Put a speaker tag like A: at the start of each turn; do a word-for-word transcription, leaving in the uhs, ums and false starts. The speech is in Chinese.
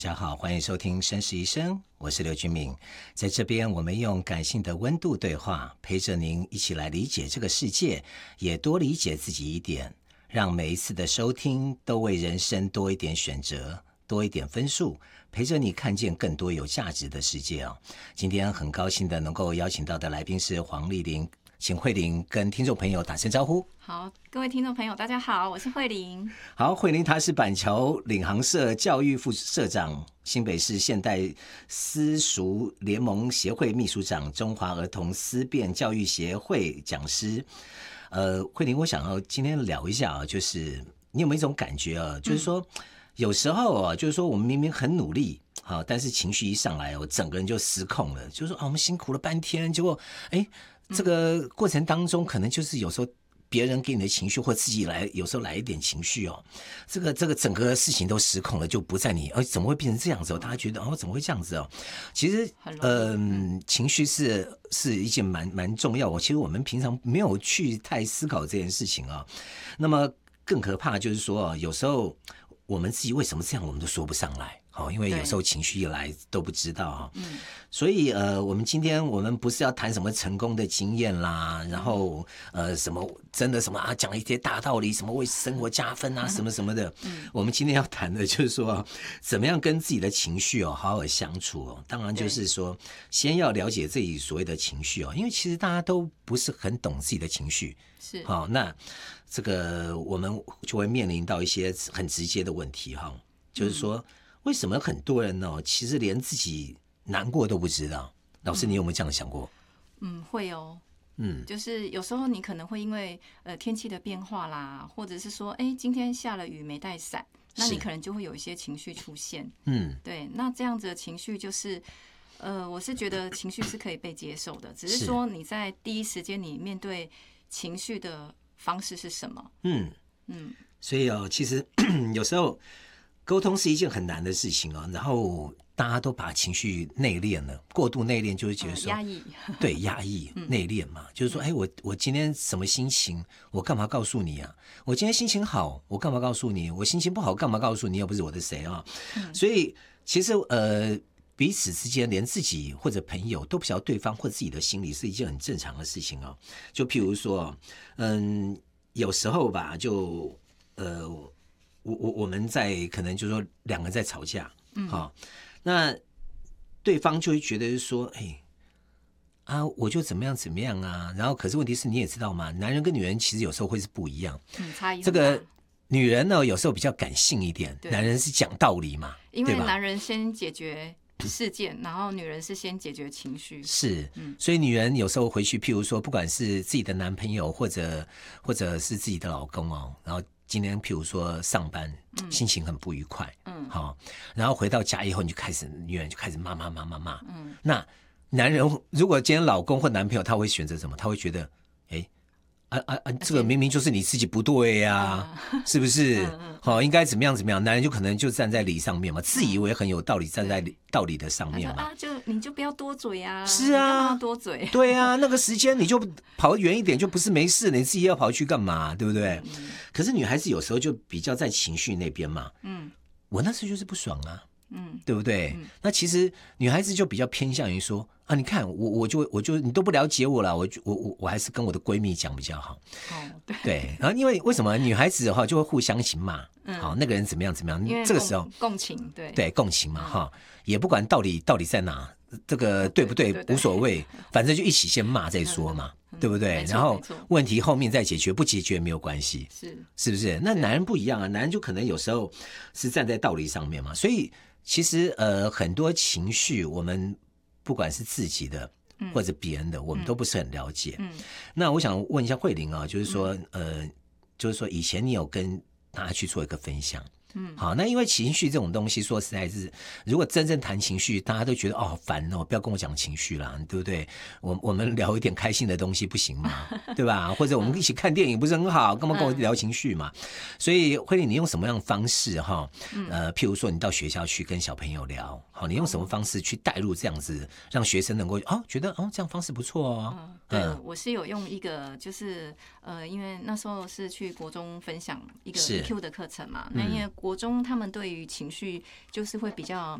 A: 大家好，欢迎收听《绅士一生》，我是刘君敏。在这边，我们用感性的温度对话，陪着您一起来理解这个世界，也多理解自己一点，让每一次的收听都为人生多一点选择，多一点分数，陪着你看见更多有价值的世界哦。今天很高兴的能够邀请到的来宾是黄丽玲，请慧玲跟听众朋友打声招呼。
B: 好，各位听众朋友，大家好，我是慧玲。
A: 好，慧玲她是板桥领航社教育副社长，新北市现代私塾联盟协会秘书长，中华儿童思辨教育协会讲师。呃，慧玲，我想要今天聊一下啊，就是你有没有一种感觉啊，就是说、嗯、有时候啊，就是说我们明明很努力。好，但是情绪一上来，我整个人就失控了。就是说啊，我们辛苦了半天，结果，哎，这个过程当中，可能就是有时候别人给你的情绪，或自己来，有时候来一点情绪哦，这个这个整个事情都失控了，就不在你，哎，怎么会变成这样子哦？大家觉得哦，怎么会这样子哦？其实，嗯、呃，情绪是是一件蛮蛮重要。我其实我们平常没有去太思考这件事情啊、哦。那么更可怕就是说，有时候我们自己为什么这样，我们都说不上来。好，因为有时候情绪一来都不知道啊，嗯，所以呃，我们今天我们不是要谈什么成功的经验啦，然后呃什么真的什么啊，讲一些大道理，什么为生活加分啊，什么什么的。嗯，我们今天要谈的就是说，怎么样跟自己的情绪哦好好相处哦。当然就是说，先要了解自己所谓的情绪哦，因为其实大家都不是很懂自己的情绪。
B: 是，
A: 好，那这个我们就会面临到一些很直接的问题哈，就是说。嗯，为什么很多人呢？其实连自己难过都不知道。老师，你有没有这样想过？
B: 嗯，会哦。嗯，就是有时候你可能会因为呃天气的变化啦，或者是说，哎，今天下了雨没带伞，那你可能就会有一些情绪出现。嗯，对，那这样子的情绪就是，呃，我是觉得情绪是可以被接受的，只是说你在第一时间你面对情绪的方式是什么？嗯
A: 嗯，所以哦，其实有时候。沟通是一件很难的事情哦，然后大家都把情绪内敛了，过度内敛就会觉得说、
B: 呃、压抑，
A: 对，压抑、嗯、内敛嘛，就是说，哎，我我今天什么心情，我干嘛告诉你啊？我今天心情好，我干嘛告诉你？我心情不好，干嘛告诉你？又不是我的谁啊？嗯、所以其实呃，彼此之间，连自己或者朋友都不晓得对方或自己的心理是一件很正常的事情哦。就譬如说，嗯，有时候吧，就呃。我我我们在可能就是说两个人在吵架，嗯，好、哦，那对方就会觉得说，哎，啊，我就怎么样怎么样啊，然后可是问题是你也知道嘛，男人跟女人其实有时候会是不一样，
B: 嗯，差异很大。
A: 这个女人呢，有时候比较感性一点，男人是讲道理嘛，
B: 因为男人先解决事件，然后女人是先解决情绪，
A: 是，嗯，所以女人有时候回去，譬如说，不管是自己的男朋友或者或者是自己的老公哦，然后。今天譬如说上班、嗯、心情很不愉快，嗯，好，然后回到家以后你就开始女人就开始骂骂骂骂骂，嗯，那男人如果今天老公或男朋友他会选择什么？他会觉得，哎，啊啊啊，这个明明就是你自己不对呀、啊，嗯、是不是？好、嗯，应该怎么样怎么样？男人就可能就站在理上面嘛，自以为很有道理，站在道理的上面嘛。
B: 啊，就你就不要多嘴啊！
A: 是啊，
B: 多嘴。
A: 对啊，那个时间你就跑远一点，就不是没事，你自己要跑去干嘛？对不对？嗯、可是女孩子有时候就比较在情绪那边嘛。嗯，我那时候就是不爽啊。嗯，对不对？嗯、那其实女孩子就比较偏向于说啊，你看我我就我就你都不了解我了，我我我我还是跟我的闺蜜讲比较好。
B: 哦，对。
A: 对，然后因为为什么女孩子哈就会互相一起骂，嗯，好那个人怎么样怎么样，这个时候
B: 共情，对
A: 对共情嘛哈、嗯，也不管到底到底在哪，这个对不 对, 对, 对, 对无所谓，反正就一起先骂再说嘛。嗯对不对？然后问题后面再解决，不解决没有关系，是是不是？那男人不一样啊，男人就可能有时候是站在道理上面嘛，所以其实呃很多情绪，我们不管是自己的或者别人的，嗯、我们都不是很了解。嗯，那我想问一下慧玲啊，就是说、嗯、呃，就是说以前你有跟大家去做一个分享。嗯，好，那因为情绪这种东西，说实在是，如果真正谈情绪，大家都觉得哦烦哦，不要跟我讲情绪啦，对不对？我我们聊一点开心的东西不行吗？对吧？或者我们一起看电影不是很好，干嘛跟我聊情绪嘛？所以慧玲，你用什么样的方式哈？呃，譬如说你到学校去跟小朋友聊，好，你用什么方式去带入这样子，让学生能够哦觉得哦这样方式不错哦。
B: 嗯，对，嗯、我是有用一个就是呃，因为那时候是去国中分享一个 E Q 的课程嘛，那因为国中他们对于情绪就是会比较